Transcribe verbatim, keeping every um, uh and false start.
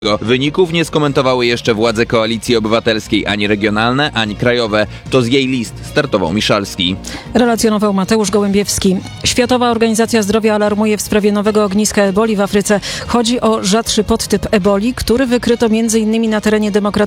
Wyników nie skomentowały jeszcze władze Koalicji Obywatelskiej, ani regionalne, ani krajowe. To z jej list startował Miszalski. Relacjonował Mateusz Gołębiewski. Światowa Organizacja Zdrowia alarmuje w sprawie nowego ogniska eboli w Afryce. Chodzi o rzadszy podtyp eboli, który wykryto między innymi na terenie Demokratycznej